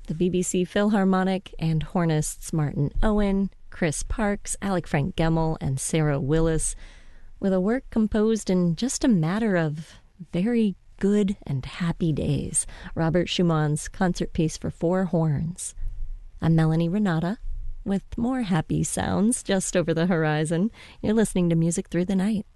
the BBC Philharmonic and hornists Martin Owen, Chris Parks, Alec Frank Gemmel, and Sarah Willis, with a work composed in just a matter of very good and happy days, Robert Schumann's concert piece for four horns. I'm Melanie Renata, with more happy sounds just over the horizon. You're listening to Music Through the Night.